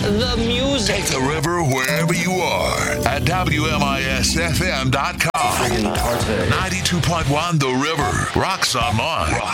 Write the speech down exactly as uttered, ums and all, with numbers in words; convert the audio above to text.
the music. Take the river wherever you are at W M I S F M dot com. ninety-two point one The River. Rocks online.